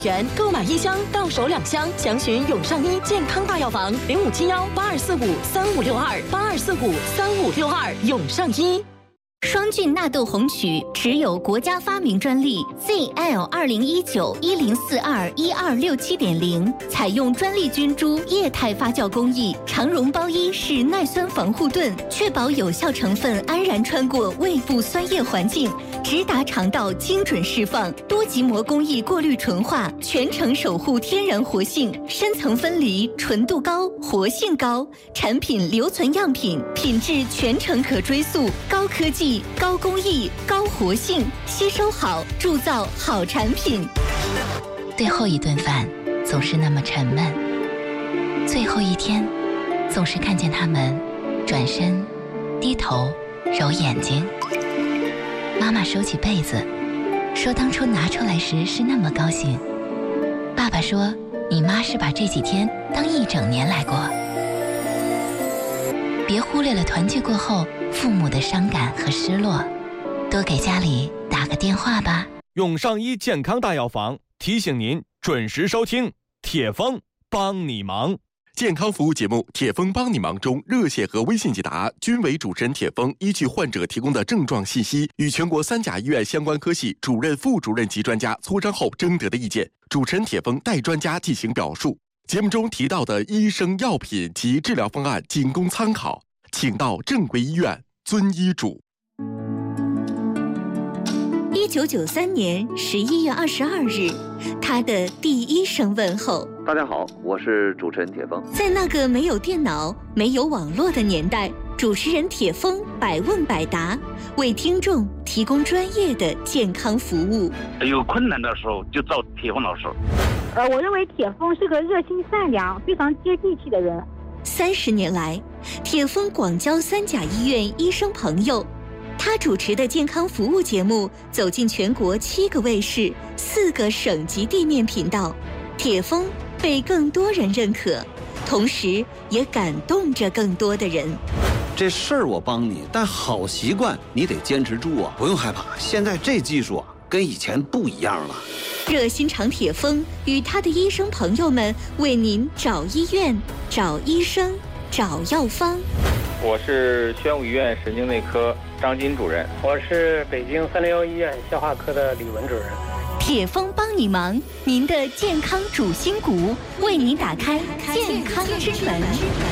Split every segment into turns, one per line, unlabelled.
元购买1箱到手2箱，详询永尚医健康大药房05718245356282453562永尚医。
双菌纳豆红曲持有国家发明专利 ZL201910421267.0，采用专利菌株液态发酵工艺，长绒包衣式耐酸防护盾，确保有效成分安然穿过胃部酸液环境，直达肠道精准释放，多极膜工艺过滤纯化，全程守护天然活性，深层分离，纯度高，活性高，产品留存样品，品质全程可追溯，高科技。高工艺、高活性，吸收好，铸造好产品。
最后一顿饭总是那么沉闷，最后一天总是看见他们转身、低头、揉眼睛。妈妈收起被子，说当初拿出来时是那么高兴。爸爸说，你妈是把这几天当1整年来过。别忽略了团聚过后父母的伤感和失落，多给家里打个电话吧。
永尚医健康大药房提醒您准时收听铁峰帮你忙
健康服务节目。铁峰帮你忙中，热线和微信解答均为主持人铁峰依据患者提供的症状信息，与全国3甲医院相关科系主任、副主任级专家磋商后征得的意见，主持人铁峰代专家进行表述。节目中提到的医生、药品及治疗方案仅供参考，请到正规医院遵医嘱。
1993年11月22日，他的第一声问候。
大家好，我是主持人铁峰。
在那个没有电脑、没有网络的年代，主持人铁峰百问百答，为听众提供专业的健康服务。
有困难的时候就找铁峰老师。
我认为铁峰是个热心善良、非常接地气的人。
30年来，铁峰广交3甲医院医生朋友。他主持的健康服务节目走进全国7个卫视、4个省级地面频道，铁峰被更多人认可，同时也感动着更多的人。
这事儿我帮你，但好习惯你得坚持住啊！不用害怕，现在这技术啊，跟以前不一样了。
热心肠铁峰与他的医生朋友们为您找医院、找医生、找药方。
我是宣武医院神经内科张金主任。
我是北京301医院消化科的李文主任。
铁峰帮你忙，您的健康主心骨，为您打开健康之门。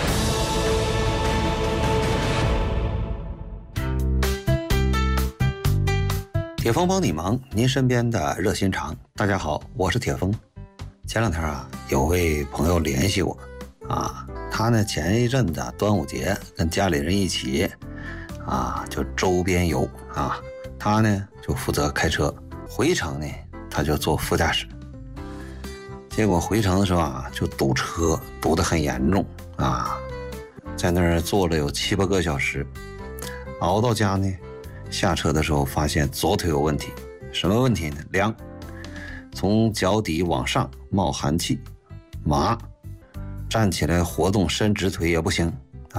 铁峰帮你忙，您身边的热心肠。大家好，我是铁峰。前2天啊，有位朋友联系我啊。他呢，前一阵子端午节跟家里人一起就周边游啊。他呢就负责开车，回程呢他就坐副驾驶。结果回程的时候就堵车，堵得很严重在那儿坐了有7、8个小时，熬到家呢，下车的时候发现左腿有问题。什么问题呢？凉，从脚底往上冒寒气，麻。站起来活动伸直腿也不行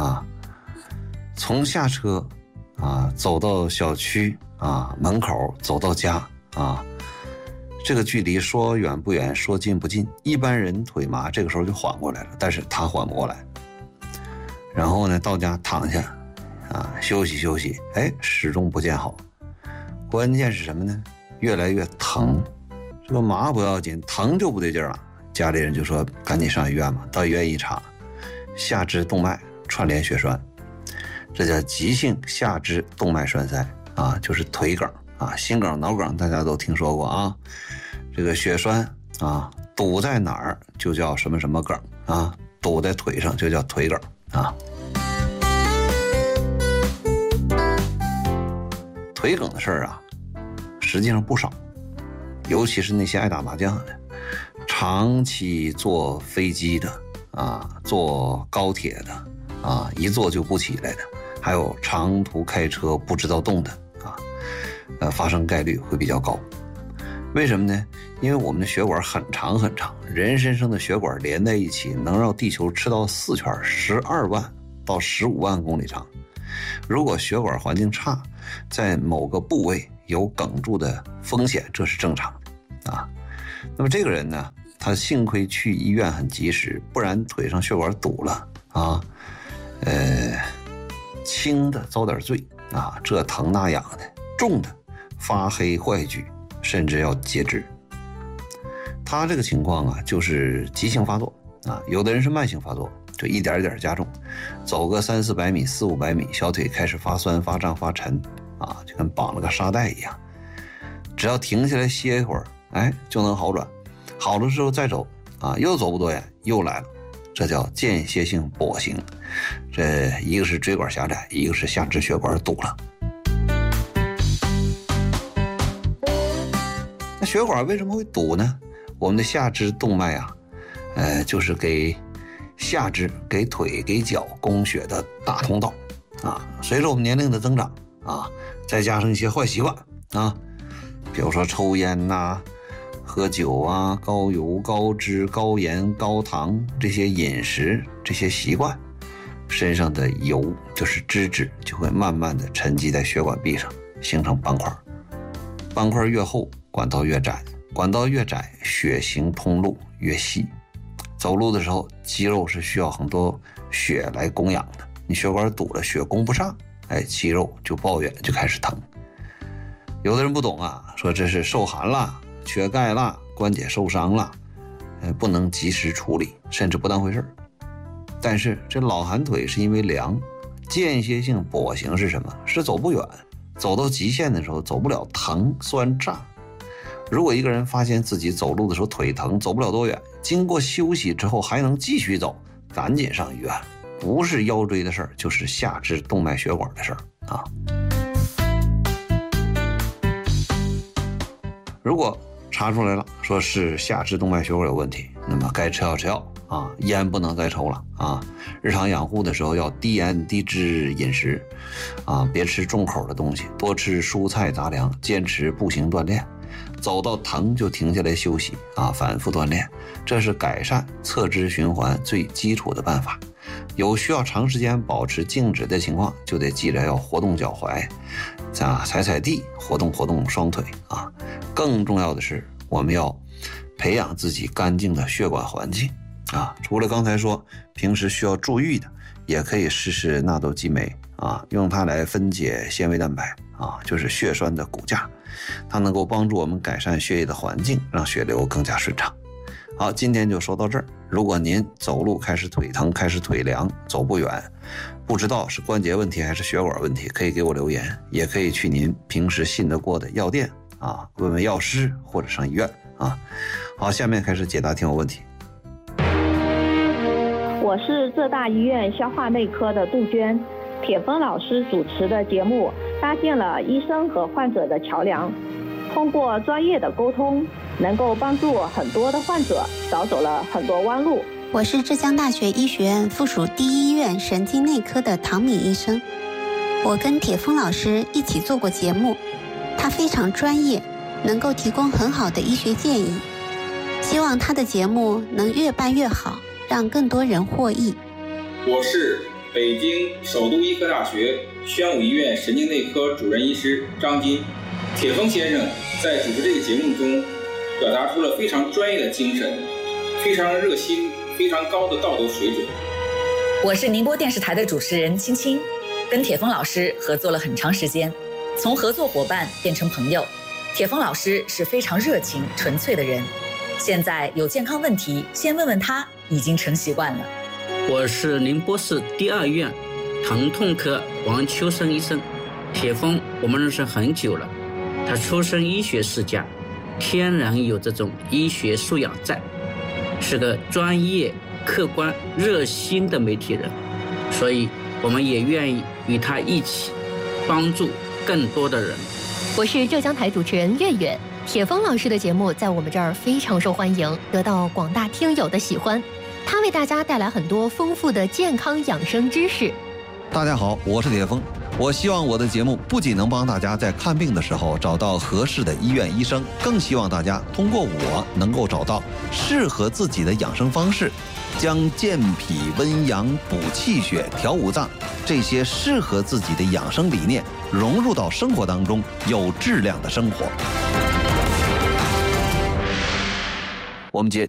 从下车走到小区门口走到家这个距离说远不远，说近不近。一般人腿麻这个时候就缓过来了，但是他缓不过来。然后呢，到家躺下休息休息，始终不见好。关键是什么呢？越来越疼。这个麻不要紧，疼就不对劲了。家里人就说赶紧上医院吧。到医院一查，下肢动脉串联血栓，这叫急性下肢动脉栓塞就是腿梗心梗、脑梗大家都听说过这个血栓堵在哪儿就叫什么什么梗堵在腿上就叫腿梗腿梗的事儿实际上不少，尤其是那些爱打麻将的，长期坐飞机的坐高铁的一坐就不起来的，还有长途开车不知道动的发生概率会比较高。为什么呢？因为我们的血管很长很长，人身上的血管连在一起能绕地球吃到4圈，12万到15万公里长。如果血管环境差，在某个部位有梗住的风险，这是正常的那么这个人呢，他幸亏去医院很及时，不然腿上血管堵了啊，轻的遭点罪啊，这疼那痒的；重的发黑坏疽，甚至要截肢。他这个情况啊，就是急性发作啊，有的人是慢性发作，就一点一点加重，走个300-400米、400-500米，小腿开始发酸、发胀、发沉啊，就跟绑了个沙袋一样。只要停下来歇一会儿，哎，就能好转。好了之后再走啊，又走不多远，又来了，这叫间歇性跛行。这一个是椎管狭窄，一个是下肢血管堵了。那血管为什么会堵呢？我们的下肢动脉啊，就是给下肢、给腿、给脚供血的大通道啊。随着我们年龄的增长啊，再加上一些坏习惯啊，比如说抽烟呐、喝酒啊、高油、高脂、高盐、高糖这些饮食这些习惯，身上的油就是脂质就会慢慢的沉积在血管壁上，形成斑块。斑块越厚，管道越窄，管道越窄，血行通路越细。走路的时候，肌肉是需要很多血来供养的，你血管堵了，血供不上，哎，肌肉就抱怨，就开始疼。有的人不懂啊，说这是受寒了、缺钙了、关节受伤了，不能及时处理，甚至不当回事。但是这老寒腿是因为凉，间歇性跛行是什么？是走不远，走到极限的时候走不了，疼酸胀。如果一个人发现自己走路的时候腿疼，走不了多远，经过休息之后还能继续走，赶紧上医院。不是腰椎的事儿，就是下肢动脉血管的事儿啊。如果查出来了，说是下肢动脉血管有问题，那么该吃药吃药啊，烟不能再抽了啊。日常养护的时候要低盐低脂饮食啊，别吃重口的东西，多吃蔬菜杂粮，坚持步行锻炼。走到疼就停下来休息啊，反复锻炼，这是改善侧肢循环最基础的办法。有需要长时间保持静止的情况，就得记着要活动脚踝啊，踩地，活动活动双腿啊。更重要的是，我们要培养自己干净的血管环境啊。除了刚才说平时需要注意的，也可以试试纳豆激酶啊，用它来分解纤维蛋白啊，就是血栓的骨架，它能够帮助我们改善血液的环境，让血流更加顺畅。好，今天就说到这儿。如果您走路开始腿疼，开始腿凉，走不远，不知道是关节问题还是血管问题，可以给我留言，也可以去您平时信得过的药店啊，问问药师或者上医院啊。好，下面开始解答听友问题。
我是浙大医院消化内科的杜鹃，铁峰老师主持的节目搭建了医生和患者的桥梁，通过专业的沟通，能够帮助很多的患者少走了很多弯路。
我是浙江大学医学院附属第一医院神经内科的唐敏医生，我跟铁峰老师一起做过节目，他非常专业，能够提供很好的医学建议，希望他的节目能越办越好，让更多人获益。
我是北京首都医科大学宣武医院神经内科主任医师张金。铁峰先生在主持这个节目中表达出了非常专业的精神，非常热心，非常高的道德水准。
我是宁波电视台的主持人青青，跟铁峰老师合作了很长时间，从合作伙伴变成朋友。铁峰老师是非常热情纯粹的人，现在有健康问题先问问他，已经成习惯了。
我是宁波市第二医院疼痛科王秋生医生。铁峰我们认识很久了，他出身医学世家，天然有这种医学素养在，是个专业客观热心的媒体人，所以我们也愿意与他一起帮助更多的人。
我是浙江台主持人月月，铁峰老师的节目在我们这儿非常受欢迎，得到广大听友的喜欢。他为大家带来很多丰富的健康养生知识。
大家好，我是铁峰。我希望我的节目不仅能帮大家在看病的时候找到合适的医院医生，更希望大家通过我能够找到适合自己的养生方式，将健脾温阳、补气血、调五脏这些适合自己的养生理念融入到生活当中，有质量的生活。 我们接